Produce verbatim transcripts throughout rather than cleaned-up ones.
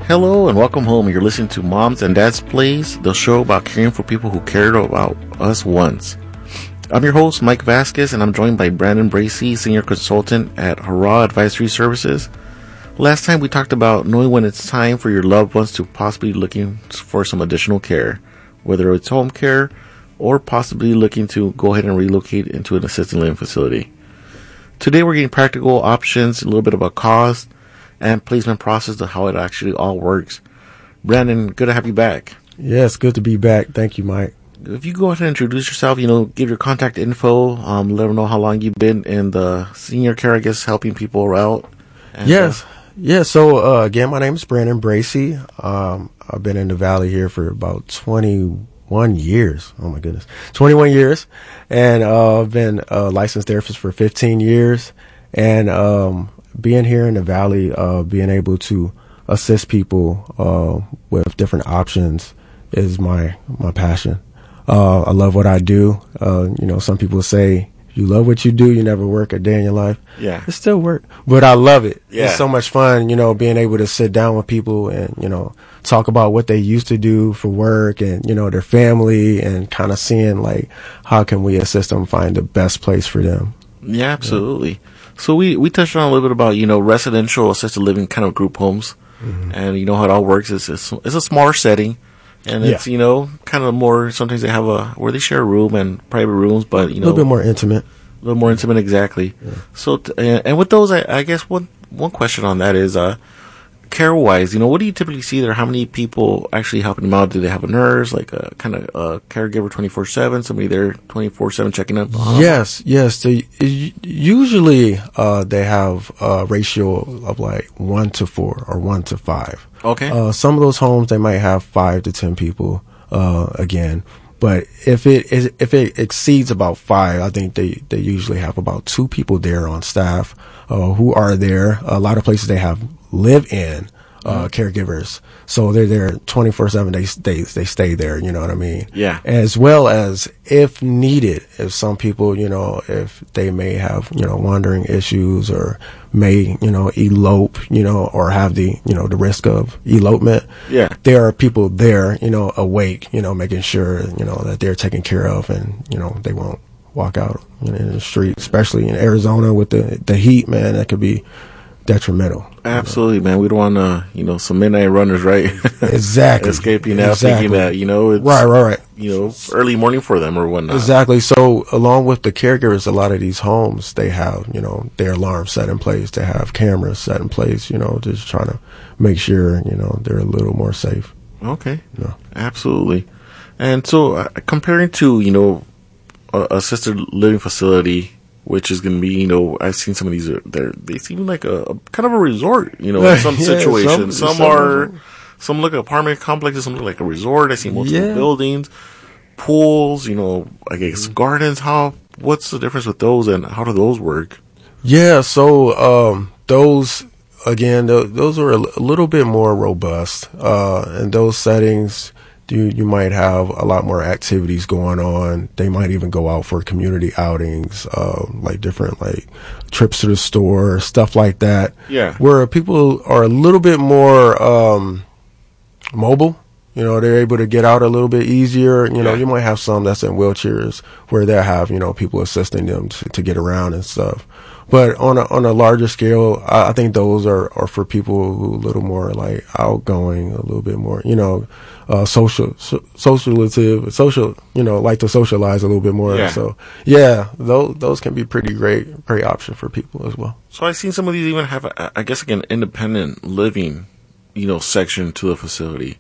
Hello and welcome home. You're listening to Moms and Dads Plays, the show about caring for people who cared about us once. I'm your host, Mike Vasquez, and I'm joined by Brandon Bracey, Senior Consultant at Hurrah Advisory Services. Last time we talked about knowing when it's time for your loved ones to possibly looking for some additional care, whether it's home care or possibly looking to go ahead and relocate into an assisted living facility. Today we're getting practical options, a little bit about cost, and placement process of how it actually all works. Brandon, good to have you back. Yes, good to be back. Thank you, Mike. If you go ahead and introduce yourself, you know, give your contact info, um, let them know how long you've been in the senior care, I guess, helping people out. And, yes. Uh, yeah. So, uh, again, my name is Brandon Bracey. Um, I've been in the Valley here for about twenty-one years. Oh my goodness. twenty-one years. And, uh, I've been a licensed therapist for fifteen years. And, um, being here in the Valley, uh, being able to assist people, uh, with different options is my, my passion. Uh, I love what I do. Uh, you know, some people say, if you love what you do, you never work a day in your life. Yeah. It's still work, but I love it. Yeah. It's so much fun, you know, being able to sit down with people and, you know, talk about what they used to do for work and, you know, their family and kind of seeing like, how can we assist them find the best place for them? Yeah, absolutely. Yeah. So we, we touched on a little bit about, you know, residential assisted living kind of group homes. Mm-hmm. And you know how it all works. It's, it's, it's a smaller setting. And it's, yeah. you know, kind of more, sometimes they have a, where they share a room and private rooms, but, you know. A little bit more intimate. A little more intimate, exactly. Yeah. So, t- and with those, I, I guess one, one question on that is, uh, care-wise, you know, what do you typically see there? How many people actually helping them out? Do they have a nurse, like a kind of a caregiver twenty-four seven, somebody there twenty-four seven checking up? Uh-huh. Yes, yes. They, usually, uh, they have a ratio of like one to four or one to five. Okay. Uh, some of those homes, they might have five to ten people, uh, again. But if it is, if it exceeds about five, I think they, they usually have about two people there on staff, uh, who are there. A lot of places they have live-in, uh, mm-hmm. caregivers. So they're there twenty-four seven. They, they, they stay there. You know what I mean? Yeah. As well as if needed, if some people, you know, if they may have, you know, wandering issues or may, you know, elope, you know, or have the, you know, the risk of elopement. Yeah. There are people there, you know, awake, you know, making sure, you know, that they're taken care of and, you know, they won't walk out, you know, in the street, especially in Arizona with the, the heat, man, that could be detrimental. Absolutely, you know? Man. We don't want to, you know, some midnight runners, right? Exactly. Escaping now, exactly. thinking that, you know, it's, right, right, right. you know, early morning for them or whatnot. Exactly. So along with the caregivers, a lot of these homes, they have, you know, their alarms set in place. They have cameras set in place, you know, just trying to make sure, you know, they're a little more safe. Okay. Yeah. Absolutely. And so uh, comparing to, you know, a assisted living facility, which is going to be, you know, I've seen some of these, they're, they seem like a, a kind of a resort, you know, in some yeah, situations. Some, some, some are, some look like apartment complexes, some look like a resort. I see multiple yeah. buildings, pools, you know, I guess gardens. How, what's the difference with those and how do those work? Yeah. So, um, those, again, th- those are a, l- a little bit more robust. Uh, in those settings, You, you might have a lot more activities going on. They might even go out for community outings, uh, like different, like trips to the store, stuff like that. Yeah. Where people are a little bit more, um, mobile. You know, they're able to get out a little bit easier. You know, yeah. you might have some that's in wheelchairs where they'll have, you know, people assisting them to, to get around and stuff. But on a, on a larger scale, I, I think those are, are for people who are a little more like outgoing, a little bit more, you know, uh, social, so, socialative, social, you know, like to socialize a little bit more. Yeah. So yeah, those, those can be pretty great, great option for people as well. So I've seen some of these even have, a, I guess, like an independent living, you know, section to the facility.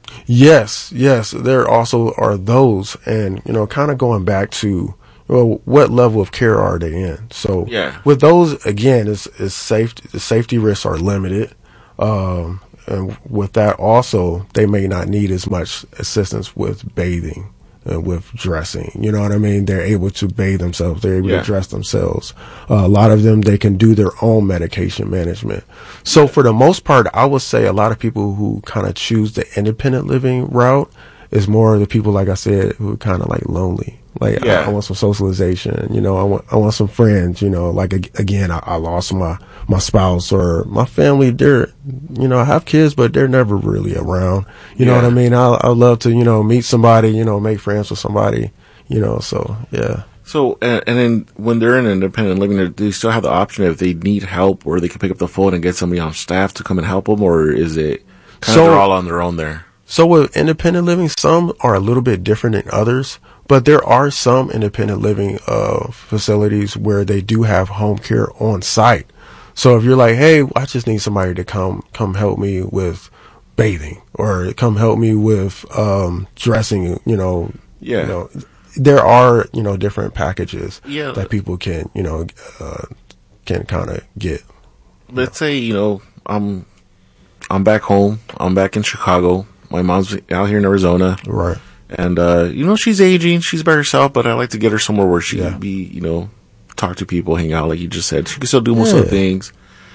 Yes. Yes. There also are those and, you know, kind of going back to, well, what level of care are they in? So yeah. with those, again, is is safety. The safety risks are limited, um, and with that also, they may not need as much assistance with bathing and with dressing. You know what I mean? They're able to bathe themselves. They're able yeah. to dress themselves. Uh, a lot of them, they can do their own medication management. So for the most part, I would say a lot of people who kind of choose the independent living route is more of the people, like I said, who are kind of like lonely. Like Yeah. I, I want some socialization. You know, I want I want some friends. You know, like ag- again, I, I lost my my spouse or my family. They're, you know, I have kids, but they're never really around. You know Yeah. what I mean? I I love to, you know, meet somebody. You know, make friends with somebody. You know, so yeah. So, and, and then when they're in independent living, do they still have the option if they need help, or they can pick up the phone and get somebody on staff to come and help them, or is it kind So- of they're all on their own there? So with independent living, some are a little bit different than others, but there are some independent living uh, facilities where they do have home care on site. So if you're like, hey, I just need somebody to come come help me with bathing, or come help me with um, dressing, you know, Yeah. you know, there are, you know, different packages Yeah. that people can, you know, uh, can kind of get. Let's say, you know, I'm I'm back home. I'm back in Chicago. My mom's out here in Arizona. Right. And, uh, you know, she's aging. She's by herself, but I like to get her somewhere where she Yeah. can be, you know, talk to people, hang out, like you just said. She can still do most of the Yeah. things.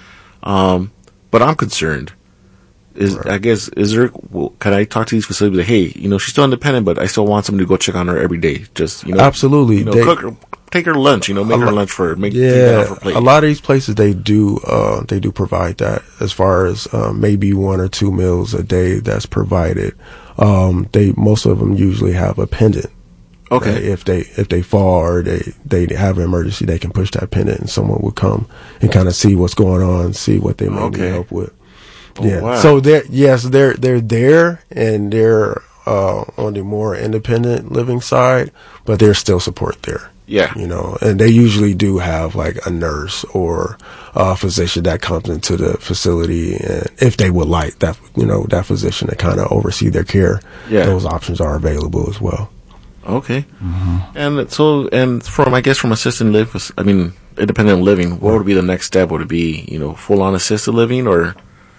Um, but I'm concerned. Is Right. I guess, is there, well, can I talk to these facilities like, hey, you know, she's still independent, but I still want somebody to go check on her every day. Just, you know. Absolutely. You know, They- cook her, take her lunch, you know, make A her lo- lunch for her, make take that Yeah, off her plate. a lot of these places they do uh, they do provide that as far as uh, maybe one or two meals a day that's provided. Um, they most of them usually have a pendant. Okay. that if they if they fall or they they have an emergency, they can push that pendant and someone will come and kind of see what's going on, see what they may Okay. need help with. Oh, yeah. wow. So they're yes they're they're there and they're uh, on the more independent living side, but there's still support there. Yeah. You know, and they usually do have like a nurse or a physician that comes into the facility, and if they would like that, you know, that physician to kind of oversee their care, Yeah. those options are available as well. Okay. And so, and from, I guess, from assisted live, I mean, independent living, what would be the next step? Would it be, you know, full on assisted living, or?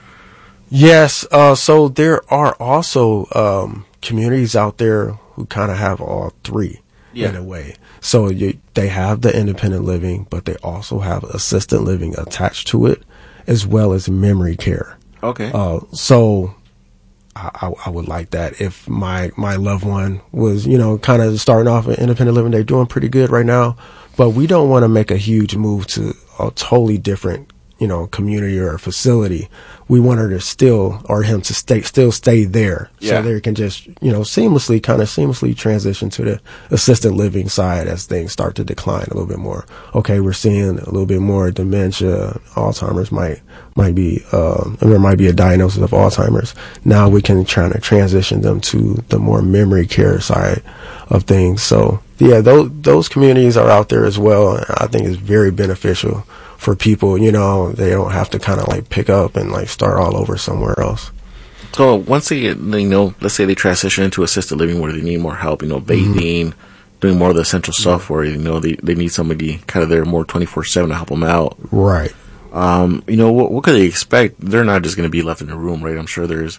Yes. Uh, so there are also um, communities out there who kind of have all three Yeah. in a way. So you, they have the independent living, but they also have assisted living attached to it, as well as memory care. Okay. Uh, so I, I, I would like that if my, my loved one was, you know, kind of starting off in independent living. They're doing pretty good right now, but we don't want to make a huge move to a totally different, you know, community or facility. We want her to still, or him to stay, still stay there. Yeah. So they can just, you know, seamlessly, kind of seamlessly transition to the assisted living side as things start to decline a little bit more. Okay, we're seeing a little bit more dementia, Alzheimer's might, might be, um, there might be a diagnosis of Alzheimer's. Now we can try to transition them to the more memory care side of things. So yeah, those, those communities are out there as well. And I think it's very beneficial for people. You know, they don't have to kind of like pick up and like start all over somewhere else. So once they get, you know, let's say they transition into assisted living where they need more help, you know, bathing, doing more of the essential stuff where, you know, they, they need somebody kind of there more twenty-four seven to help them out. Right. Um, you know, what, what could they expect? They're not just going to be left in a room, right? I'm sure there's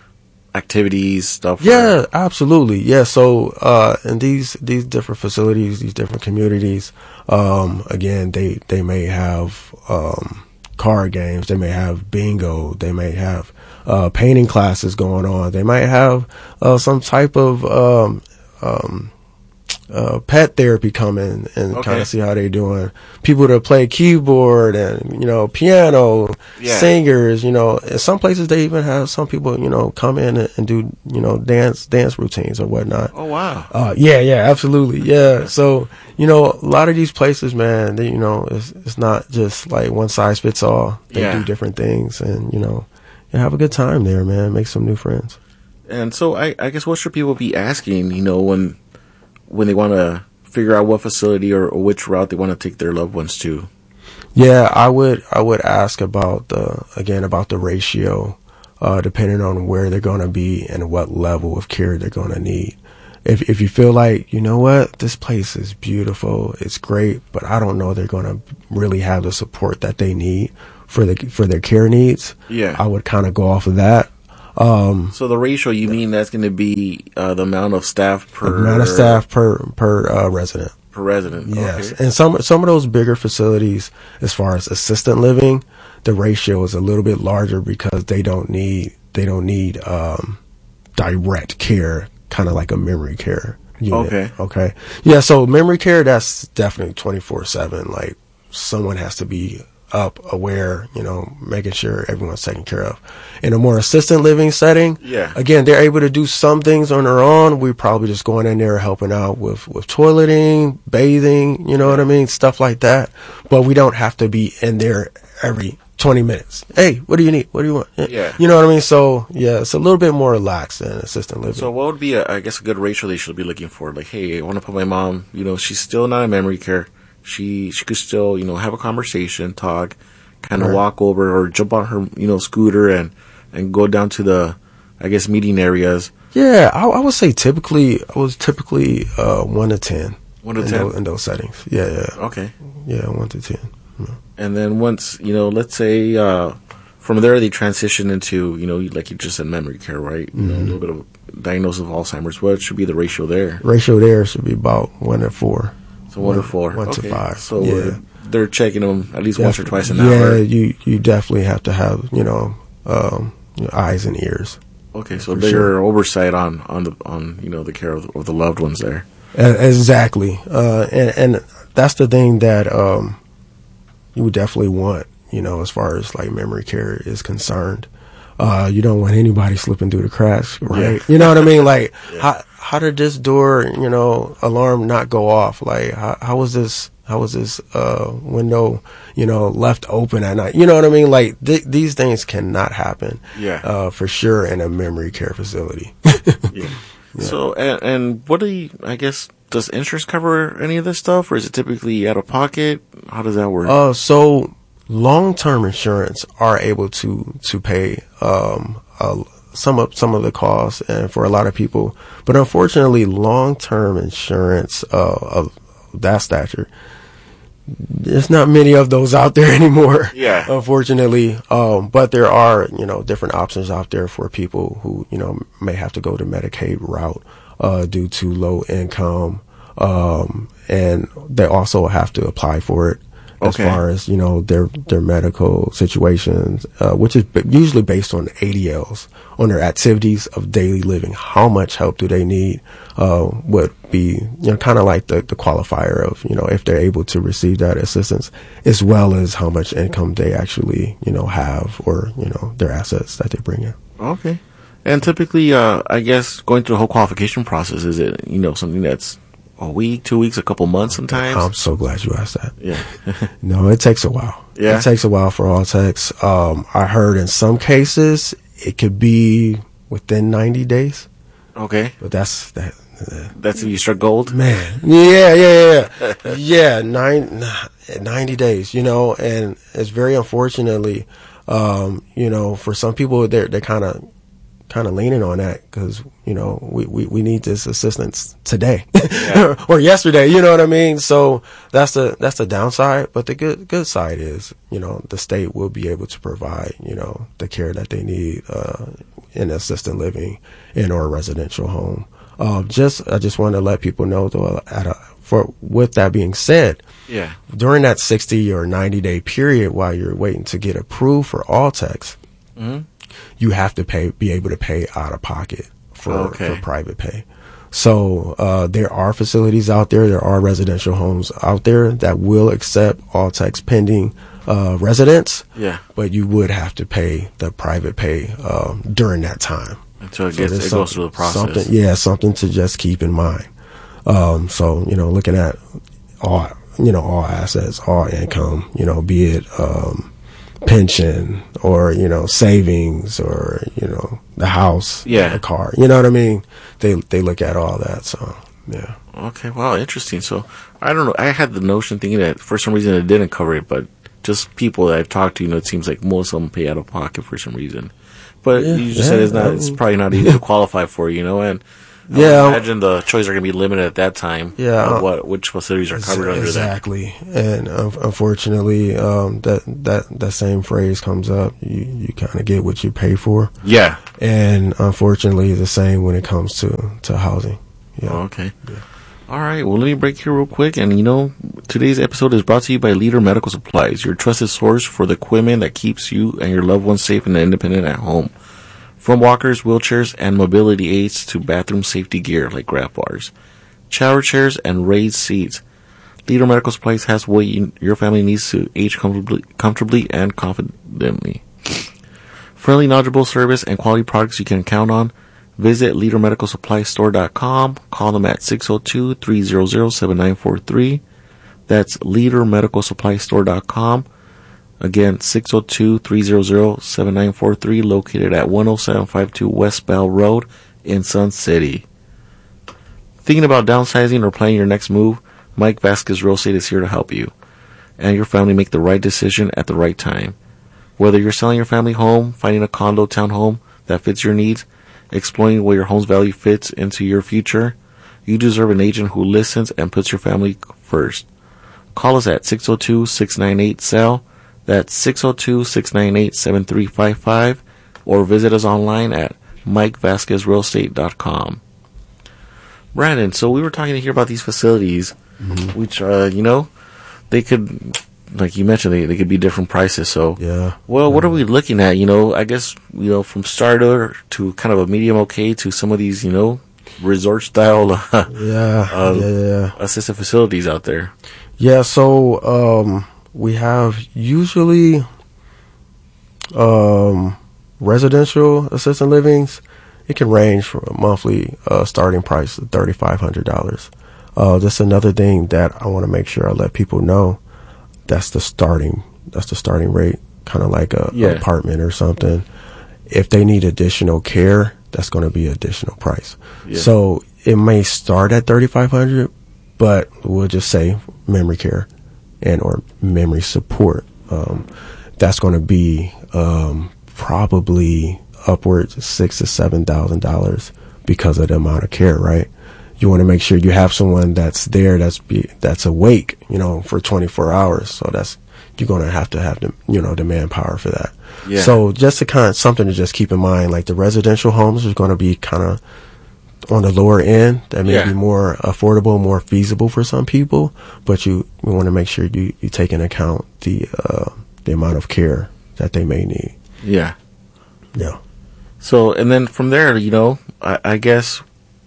activities, stuff. Yeah, where- absolutely. Yeah. So, uh, in these, these different facilities, these different communities, um, again, they, they may have, um, card games. They may have bingo. They may have, uh, painting classes going on. They might have, uh, some type of, um, um, uh, pet therapy come in and Okay. kind of see how they're doing. People that play keyboard and, you know, piano, Yeah. singers, you know, in some places they even have some people, you know, come in and, and do, you know, dance, dance routines or whatnot. Oh, wow. Uh, yeah, yeah, absolutely. Yeah. So, you know, a lot of these places, man, they, you know, it's, it's not just like one size fits all. They Yeah. do different things and, you know, and have a good time there, man. Make some new friends. And so I, I guess what should people be asking, you know, when when they want to figure out what facility or, or which route they want to take their loved ones to? Yeah, I would I would ask about the again about the ratio, uh, depending on where they're going to be and what level of care they're going to need. If if you feel like, you know what, this place is beautiful, it's great, but I don't know they're going to really have the support that they need for the for their care needs. Yeah. I would kind of go off of that. Um, So the ratio, you mean that's going to be uh, the amount of staff per amount of staff per per uh, resident. per resident? Yes, Okay. and some some of those bigger facilities, as far as assisted living, the ratio is a little bit larger because they don't need they don't need um, direct care, kind of like a memory care unit. Okay. Okay. Yeah. So memory care, that's definitely twenty-four seven. Like someone has to be up, aware, you know, making sure everyone's taken care of. In a more assisted living setting, Yeah. again, they're able to do some things on their own. We're probably just going in there helping out with, with toileting, bathing, you know what I mean? Stuff like that. But we don't have to be in there every twenty minutes. Hey, what do you need? What do you want? Yeah. You know what I mean? So, yeah, it's a little bit more relaxed than assisted living. So what would be, a, I guess, a good ratio they should be looking for? Like, hey, I want to put my mom, you know, she's still not in memory care. She she could still, you know, have a conversation, talk, kind of Right. walk over or jump on her, you know, scooter and, and go down to the, I guess, meeting areas. Yeah, I, I would say typically, I was typically uh, one to ten. One to in ten? Those, in those settings. Yeah, yeah. Okay. Yeah, one to ten. Yeah. And then once, you know, let's say uh, from there they transition into, you know, like you just said, memory care, right? You know, a little bit of diagnosis of Alzheimer's. What should be the ratio there? Ratio there should be about one to four. So one, to four. One okay. to five. So yeah. we're, they're checking them at least Def- once or twice an yeah, hour. Yeah, you, you definitely have to have, you know, um, you know, eyes and ears. Okay, so For bigger sure. oversight on, on the on you know the care of the, of the loved ones there. Uh, exactly. Uh, and, and that's the thing that um, you would definitely want, you know, as far as like memory care is concerned. Uh, you don't want anybody slipping through the cracks, right? Yeah. You know what I mean? Like, Yeah. how how did this door, you know, alarm not go off? Like, how how was this? How was this uh, window, you know, left open at night? You know what I mean? Like, th- these things cannot happen, Yeah. uh, for sure, in a memory care facility. Yeah. So and, and what do you? I guess does insurance cover any of this stuff, or is it typically out of pocket? How does that work? Uh, so long-term insurance are able to to pay um uh, some of some of the costs, and for a lot of people, but unfortunately, long-term insurance uh, of that stature, there's not many of those out there anymore. Yeah. Unfortunately, um, but there are, you know, different options out there for people who, you know, may have to go the Medicaid route uh, due to low income, um, and they also have to apply for it. As Okay. far as, you know, their their medical situations, uh, which is b- usually based on A D Ls, on their activities of daily living. How much help do they need? Uh, would be, you know, kind of like the, the qualifier of, you know, if they're able to receive that assistance, as well as how much income they actually, you know, have, or, you know, their assets that they bring in. Okay. And typically, uh, I guess going through the whole qualification process, is it, you know, something that's a week, two weeks, a couple months sometimes? I'm so glad you asked that. Yeah. No, it takes a while. Yeah. It takes a while for all techs. Um, I heard in some cases it could be within ninety days, Okay. but that's that. Uh, That's if you struck gold? man, yeah, yeah, yeah, yeah. Nine, ninety days, you know, and it's very unfortunately, um, you know, for some people they're they're kind of kind of leaning on that because, you know, we, we, we need this assistance today Yeah. or yesterday, you know what I mean? So that's the, that's the downside. But the good, good side is, you know, the state will be able to provide, you know, the care that they need, uh, in assisted living in or a residential home. Um, just, I just want to let people know though, at a, for, with that being said, Yeah. during that sixty or ninety day period while you're waiting to get approved for all techs, Mm-hmm. you have to pay, be able to pay out of pocket for, Okay. for private pay. So, uh, there are facilities out there, there are residential homes out there that will accept all techs pending, uh, residents, Yeah. but you would have to pay the private pay, um, during that time. Until it So gets, there's it some- goes through the process. Something, yeah, something to just keep in mind. Um, so, you know, looking at all, you know, all assets, all income, you know, be it, um, pension or, you know, savings or, you know, the house, Yeah. the car, you know what I mean? They, they look at all that. So, yeah. Okay, wow, interesting. So, I don't know. I had the notion thinking that for some reason it didn't cover it, but just people that I've talked to, you know, it seems like most of them pay out of pocket for some reason. But Yeah, you just said yeah, it's not. I It's mean- probably not easy to qualify for, you know. And I would Yeah. imagine the choices are going to be limited at that time. Yeah. of what which facilities are covered under that. Exactly. And um, unfortunately, um, that, that, that same phrase comes up. You, you kind of get what you pay for. Yeah. And unfortunately, the same when it comes to, to housing. Yeah. Oh, okay. All right. Well, let me break here real quick. And, you know, today's episode is brought to you by Leader Medical Supplies, your trusted source for the equipment that keeps you and your loved ones safe and independent at home. From walkers, wheelchairs, and mobility aids to bathroom safety gear like grab bars. shower chairs, and raised seats. Leader Medical Supplies has what you, your family needs to age comfortably, comfortably and confidently. Friendly, knowledgeable service and quality products you can count on. Visit leader medical supply store dot com. Call them at six oh two, three hundred, seven nine four three. That's leader medical supply store dot com. Again, six oh two, three hundred, seven nine four three, located at one oh seven five two West Bell Road in Sun City. Thinking about downsizing or planning your next move? Mike Vasquez Real Estate is here to help you and your family make the right decision at the right time. Whether you're selling your family home, finding a condo, townhome that fits your needs, exploring where your home's value fits into your future, you deserve an agent who listens and puts your family first. Call us at six oh two, six nine eight, S E L. That's six oh two, six nine eight, seven three five five, or visit us online at mike vasquez real estate dot com. Brandon, so we were talking here about these facilities, mm-hmm. which, uh, you know, they could, like you mentioned, they, they could be different prices. So, yeah. Well, yeah. what are we looking at? You know, I guess, you know, from starter to kind of a medium okay to some of these, you know, resort style, uh, yeah, uh, yeah, yeah, assisted facilities out there. Yeah. So, um, we have usually um, residential assisted livings. It can range from a monthly uh, starting price of three thousand five hundred dollars. Uh, that's another thing that I want to make sure I let people know. That's the starting. That's the starting rate, kind of like a, yeah. an apartment or something. If they need additional care, that's going to be additional price. Yeah. So it may start at three thousand five hundred dollars, but we'll just say memory care and or memory support. Um, that's going to be um, probably upwards of six to seven thousand dollars because of the amount of care, right? You want to make sure you have someone that's there, that's be, that's awake, you know, for twenty-four hours. So that's you're going to have to have the, you know, the manpower for that. Yeah. So just to kind of something to just keep in mind, like the residential homes are going to be kind of on the lower end. That may yeah. be more affordable, more feasible for some people, but you, you want to make sure you, you take into account the uh, the amount of care that they may need. Yeah. Yeah. So, and then from there, you know, I, I guess,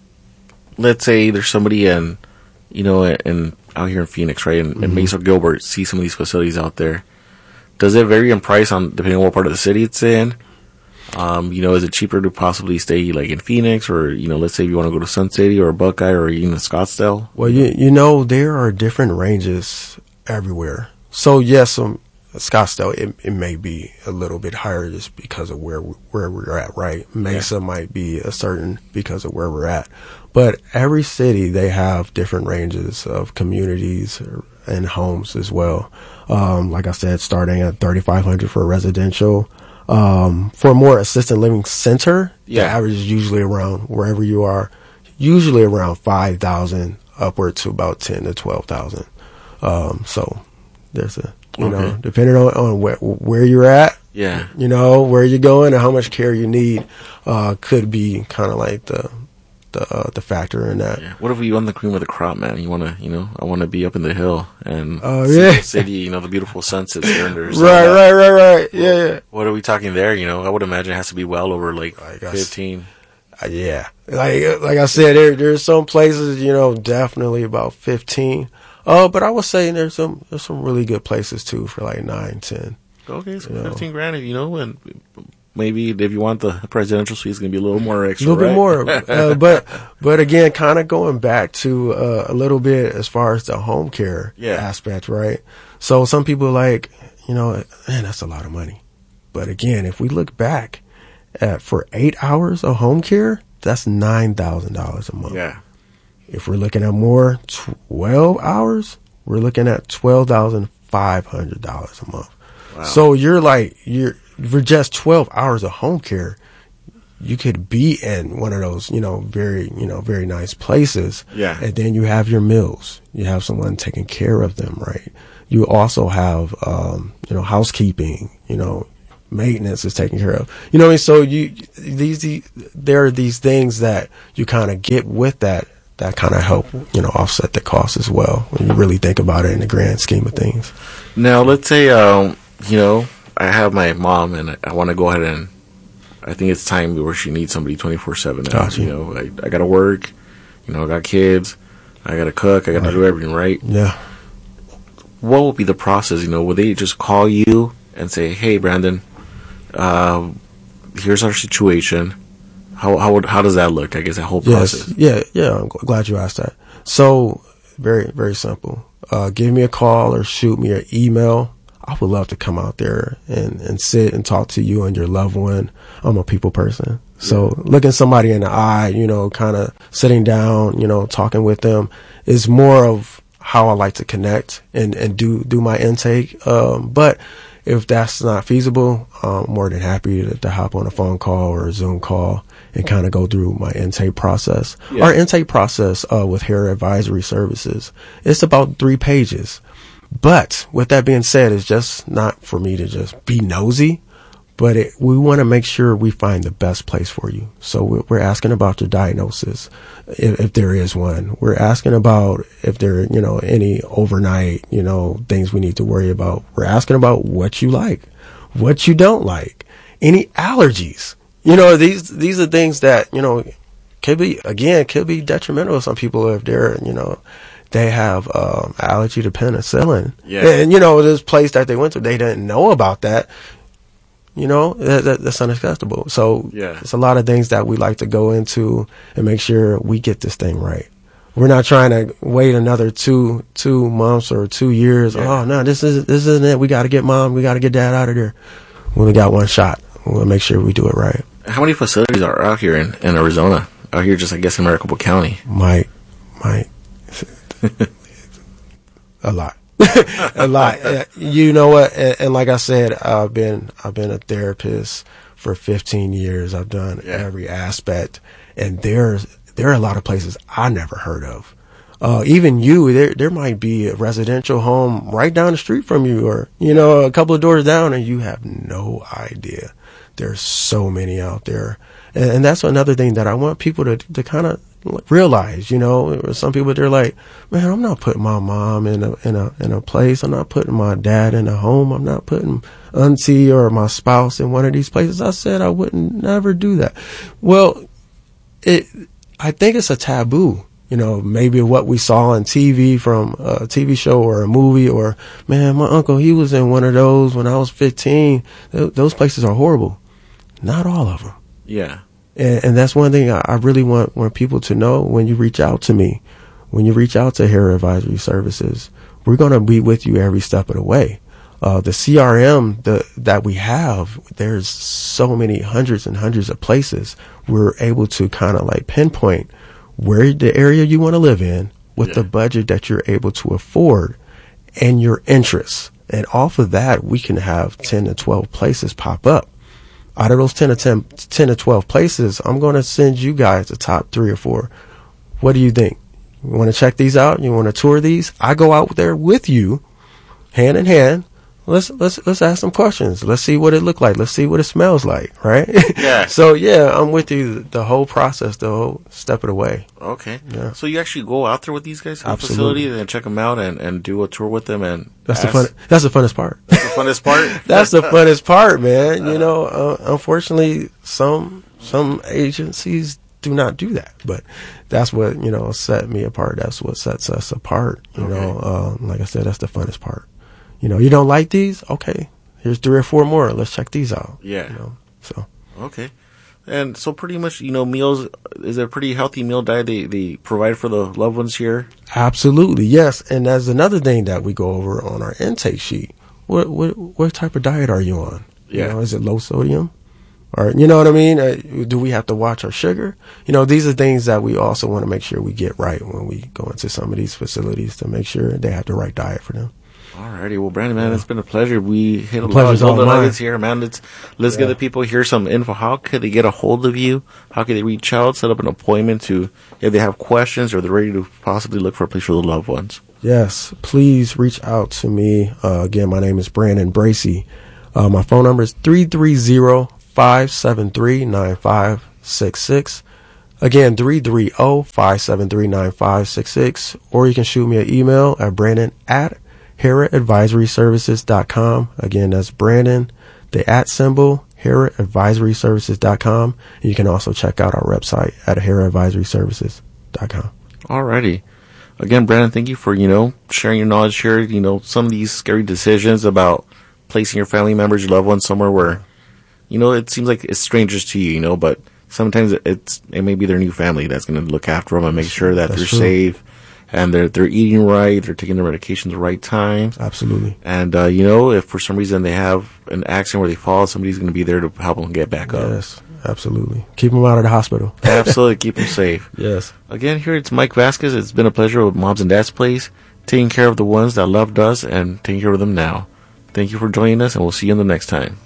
let's say there's somebody in, you know, in out here in Phoenix, right, and, mm-hmm. and Mesa Gilbert, see some of these facilities out there. Does it vary in price on depending on what part of the city it's in? Um, you know, is it cheaper to possibly stay like in Phoenix, or you know, let's say if you want to go to Sun City or Buckeye or even Scottsdale? Well, you you know, there are different ranges everywhere. So yes, um, Scottsdale it, it may be a little bit higher just because of where we, where we're at, right? Mesa yeah. might be a certain because of where we're at, but every city they have different ranges of communities and homes as well. Um, like I said, starting at thirty-five hundred for residential. Um, for a more assisted living center, yeah. the average is usually around wherever you are, usually around five thousand upward to about ten to twelve thousand. Um, so there's a, you okay. know, depending on, on where, where you're at, yeah, you know, where you're going and how much care you need, uh, could be kind of like the, the, uh, the factor in that. Yeah. What if we on the cream of the crop, man? You want to, you know, I want to be up in the hill and uh, see yeah. the city, you know, the beautiful sunsets there. And there's right, right, right, right. Yeah, well, yeah. What are we talking there? You know, I would imagine it has to be well over like fifteen. Uh, yeah. Like, like I said, there, there's some places, you know, definitely about fifteen. Uh, but I would say there's some, there's some really good places too for like nine, ten. Okay. So you fifteen know. grand, you know, and maybe if you want the presidential suite, it's going to be a little more extra, a little right? bit more. uh, but, but again, kind of going back to, uh, a little bit as far as the home care yeah. aspect, right? So some people are like, you know, man, that's a lot of money. But again, if we look back at for eight hours of home care, that's nine thousand dollars a month. Yeah. If we're looking at more, twelve hours, we're looking at twelve thousand five hundred dollars a month. Wow. So you're like, you're, for just twelve hours of home care, you could be in one of those, you know, very, you know, very nice places. Yeah. And then you have your meals. You have someone taking care of them, right? You also have, um, you know, housekeeping, you know, maintenance is taken care of. You know what I mean? So you, these, these there are these things that you kind of get with that, that kind of help, you know, offset the cost as well when you really think about it in the grand scheme of things. Now, let's say, um, you know, I have my mom and I, I want to go ahead and I think it's time where she needs somebody twenty-four seven. Gotcha. You know, I, I got to work, you know, I got kids. I gotta cook. I gotta right. do everything right. Yeah. What would be the process? You know, would they just call you and say, "Hey, Brandon, uh, here's our situation." How how would, how does that look? I guess that whole process. Yes. Yeah. Yeah. I'm glad you asked that. So very very simple. Uh, give me a call or shoot me an email. I would love to come out there and, and sit and talk to you and your loved one. I'm a people person. So yeah. looking somebody in the eye, you know, kind of sitting down, you know, talking with them is more of how I like to connect and, and do, do my intake. Um, but if that's not feasible, I'm more than happy to, to hop on a phone call or a Zoom call and kind of go through my intake process. Yeah. Our intake process uh, with Hera Advisory Services, it's about three pages. But with that being said, it's just not for me to just be nosy, but it, we want to make sure we find the best place for you. So we're, we're asking about your diagnosis, if, if there is one. We're asking about if there are, you know, any overnight, you know, things we need to worry about. We're asking about what you like, what you don't like, any allergies. You know, these these are things that, you know, could be, again, could be detrimental to some people if they're, you know, they have um, allergy to penicillin. Yeah. And, you know, this place that they went to, they didn't know about that. You know, that, that, that's unacceptable. So yeah. It's a lot of things that we like to go into and make sure we get this thing right. We're not trying to wait another two two months or two years. Yeah. Oh, no, this, is, this isn't it. We got to get mom. We got to get dad out of there. We only got one shot. We'll make sure we do it right. How many facilities are out here in, in Arizona? Out here just, I guess, in Maricopa County? Mike, Mike. A lot. A lot. You know what? And, and like I said, I've been I've been a therapist for fifteen years. I've done yeah. every aspect, and there's there are a lot of places I never heard of. Uh, even you, there there might be a residential home right down the street from you, or you know, a couple of doors down, and you have no idea. There's so many out there, and, and that's another thing that I want people to to kind of realize. You know, some people, they're like, man, I'm not putting my mom in a in a in a place. I'm not putting my dad in a home. I'm not putting auntie or my spouse in one of these places. I said I wouldn't never do that. Well, it I think it's a taboo. You know, maybe what we saw on T V from a T V show or a movie, or man, my uncle, he was in one of those when I was fifteen. Th- those places are horrible. Not all of them. Yeah. And, and that's one thing I, I really want, want people to know when you reach out to me, when you reach out to Hera Advisory Services, we're going to be with you every step of the way. Uh, the C R M the, that we have, there's so many hundreds and hundreds of places we're able to kind of like pinpoint where the area you want to live in with yeah. the budget that you're able to afford and your interests. And off of that, we can have ten to twelve places pop up. Out of those ten to ten, ten to twelve places, I'm going to send you guys the top three or four. What do you think? You want to check these out? You want to tour these? I go out there with you, hand in hand. Let's let's let's ask some questions. Let's see what it look like. Let's see what it smells like, right? Yeah. So yeah, I'm with you the whole process, the whole step of the way. Okay. Yeah. So you actually go out there with these guys to the Absolutely. facility and check them out and, and do a tour with them, and that's ask. the fun. That's the funnest part. That's the funnest part. That's the funnest part, man. You know, uh, unfortunately, some some agencies do not do that, but that's what, you know, set me apart. That's what sets us apart. You okay. know, uh, like I said, that's the funnest part. You know, you don't like these? Okay, here's three or four more. Let's check these out. Yeah. You know, so. Okay. And so pretty much, you know, meals, is it a pretty healthy meal diet they, they provide for the loved ones here? Absolutely, yes. And that's another thing that we go over on our intake sheet. What what what type of diet are you on? Yeah. You know, is it low sodium? Or, you know what I mean? Uh, do we have to watch our sugar? You know, these are things that we also want to make sure we get right when we go into some of these facilities to make sure they have the right diet for them. Alrighty, well, Brandon, man, yeah. it's been a pleasure. We hit a the lot of golden mine. nuggets here, man. Let's let's yeah. get the people here some info. How could they get a hold of you? How could they reach out, set up an appointment to, if they have questions or they're ready to possibly look for a place for the loved ones? Yes, please reach out to me. Uh, again, my name is Brandon Bracey. Uh, my phone number is three three zero, five seven three, nine five six six. Again, three three zero, five seven three, nine five six six. Or you can shoot me an email at Brandon at Hera Advisory Services dot com. Again, that's Brandon, the at symbol, Hera Advisory Services dot com. And you can also check out our website at Hera Advisory Services dot com. Alrighty. again, Brandon, thank you for, you know, sharing your knowledge here. You know, some of these scary decisions about placing your family members, your loved ones somewhere where, you know, it seems like it's strangers to you, you know, but sometimes it's, it may be their new family that's going to look after them and make sure that That's they're true. safe and they're, they're eating right, they're taking their medications at the right time. Absolutely. And, uh, you know, if for some reason they have an accident where they fall, somebody's going to be there to help them get back up. Yes, absolutely. Keep them out of the hospital. Absolutely. Keep them safe. Yes. Again, here it's Mike Vasquez. It's been a pleasure with Moms and Dad's Place, taking care of the ones that loved us and taking care of them now. Thank you for joining us, and we'll see you in the next time.